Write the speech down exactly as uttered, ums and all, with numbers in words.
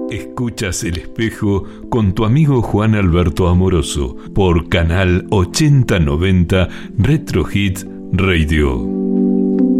Escuchas El Espejo con tu amigo Juan Alberto Amoroso por Canal ochenta noventa Retro Hits Radio.